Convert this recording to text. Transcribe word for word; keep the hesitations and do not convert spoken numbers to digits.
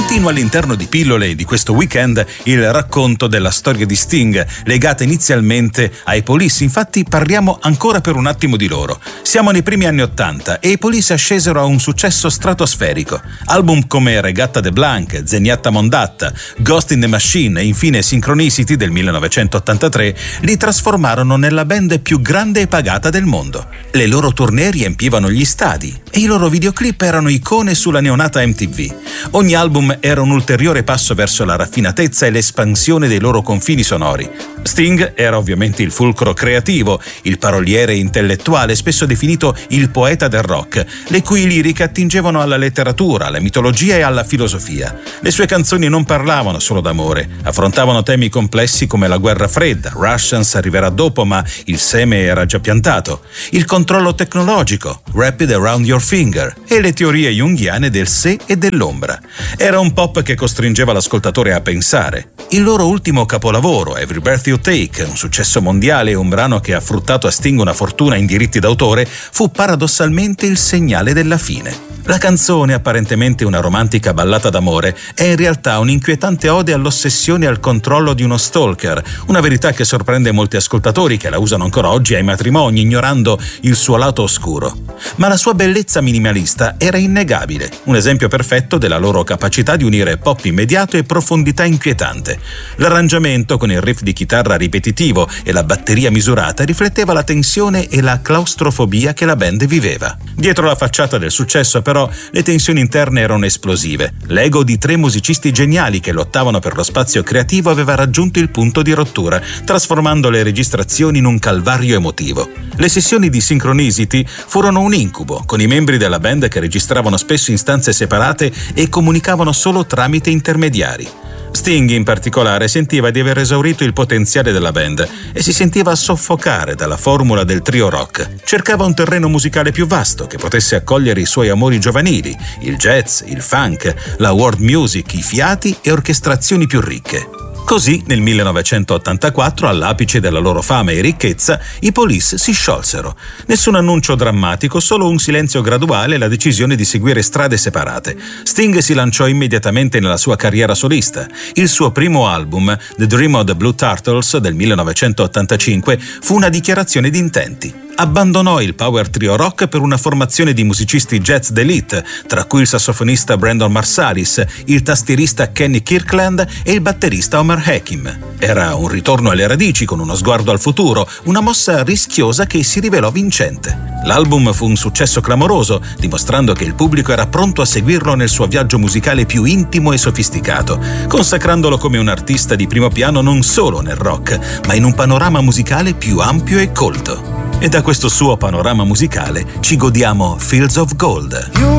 Continua all'interno di Pillole di questo weekend il racconto della storia di Sting, legata inizialmente ai Police. Infatti parliamo ancora per un attimo di loro. Siamo nei primi anni Ottanta e i Police ascesero a un successo stratosferico. Album come Regatta de Blanc, Zenyatta Mondatta, Ghost in the Machine e infine Synchronicity del millenovecentottantatré li trasformarono nella band più grande e pagata del mondo. Le loro tournée riempivano gli stadi e i loro videoclip erano icone sulla neonata M T V. Ogni album era un ulteriore passo verso la raffinatezza e l'espansione dei loro confini sonori. Sting era ovviamente il fulcro creativo, il paroliere intellettuale, spesso definito il poeta del rock, le cui liriche attingevano alla letteratura, alla mitologia e alla filosofia. Le sue canzoni non parlavano solo d'amore, affrontavano temi complessi come la guerra fredda, Russians arriverà dopo ma il seme era già piantato, il controllo tecnologico, Rapid Around Your Finger e le teorie junghiane del sé e dell'ombra. Era un pop che costringeva l'ascoltatore a pensare. Il loro ultimo capolavoro, Every Breath You Take, un successo mondiale e un brano che ha fruttato a Sting una fortuna in diritti d'autore, fu paradossalmente il segnale della fine. La canzone, apparentemente una romantica ballata d'amore, è in realtà un'inquietante ode all'ossessione e al controllo di uno stalker, una verità che sorprende molti ascoltatori che la usano ancora oggi ai matrimoni, ignorando il suo lato oscuro. Ma la sua bellezza minimalista era innegabile, un esempio perfetto della loro capacità di unire pop immediato e profondità inquietante. L'arrangiamento, con il riff di chitarra ripetitivo e la batteria misurata, rifletteva la tensione e la claustrofobia che la band viveva. Dietro la facciata del successo, però, le tensioni interne erano esplosive. L'ego di tre musicisti geniali che lottavano per lo spazio creativo aveva raggiunto il punto di rottura, trasformando le registrazioni in un calvario emotivo. Le sessioni di Synchronicity furono un incubo, con i membri della band che registravano spesso in stanze separate e comunicavano solo tramite intermediari. Sting, in particolare, sentiva di aver esaurito il potenziale della band e si sentiva soffocare dalla formula del trio rock. Cercava un terreno musicale più vasto che potesse accogliere i suoi amori giovanili, il jazz, il funk, la world music, i fiati e orchestrazioni più ricche. Così, nel millenovecentottantaquattro, all'apice della loro fama e ricchezza, i Police si sciolsero. Nessun annuncio drammatico, solo un silenzio graduale e la decisione di seguire strade separate. Sting si lanciò immediatamente nella sua carriera solista. Il suo primo album, The Dream of the Blue Turtles, del millenovecentottantacinque, fu una dichiarazione di intenti. Abbandonò il power trio rock per una formazione di musicisti jazz d'élite, tra cui il sassofonista Brandon Marsalis, il tastierista Kenny Kirkland e il batterista Omar Hakim. Era un ritorno alle radici con uno sguardo al futuro, una mossa rischiosa che si rivelò vincente. L'album fu un successo clamoroso, dimostrando che il pubblico era pronto a seguirlo nel suo viaggio musicale più intimo e sofisticato, consacrandolo come un artista di primo piano non solo nel rock, ma in un panorama musicale più ampio e colto. E da questo suo panorama musicale ci godiamo Fields of Gold.